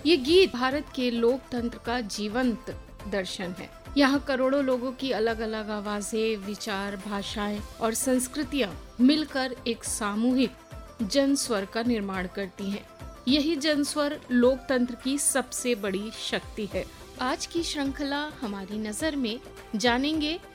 ये गीत भारत के लोकतंत्र का जीवंत दर्शन है। यहाँ करोड़ों लोगों की अलग अलग आवाजें, विचार, भाषाएं और संस्कृतियाँ मिलकर एक सामूहिक जनस्वर का निर्माण करती हैं। यही जनस्वर लोकतंत्र की सबसे बड़ी शक्ति है। आज की श्रृंखला हमारी नजर में जानेंगे